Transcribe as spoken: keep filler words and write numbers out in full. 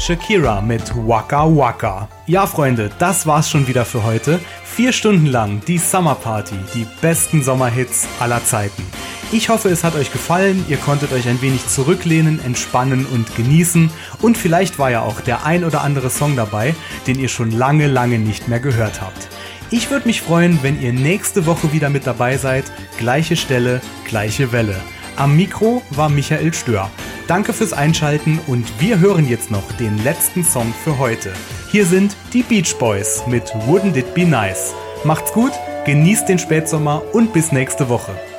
Shakira mit Waka Waka. Ja, Freunde, das war's schon wieder für heute. Vier Stunden lang die Summer Party, die besten Sommerhits aller Zeiten. Ich hoffe, es hat euch gefallen, ihr konntet euch ein wenig zurücklehnen, entspannen und genießen und vielleicht war ja auch der ein oder andere Song dabei, den ihr schon lange, lange nicht mehr gehört habt. Ich würde mich freuen, wenn ihr nächste Woche wieder mit dabei seid. Gleiche Stelle, gleiche Welle. Am Mikro war Michael Stör. Danke fürs Einschalten und wir hören jetzt noch den letzten Song für heute. Hier sind die Beach Boys mit Wouldn't It Be Nice. Macht's gut, genießt den Spätsommer und bis nächste Woche.